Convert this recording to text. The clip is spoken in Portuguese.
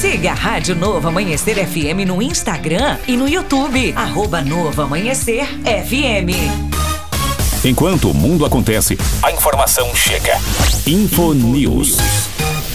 Siga a Rádio Novo Amanhecer FM no Instagram e no YouTube. @Novo Amanhecer FM. Enquanto o mundo acontece, a informação chega. Info News.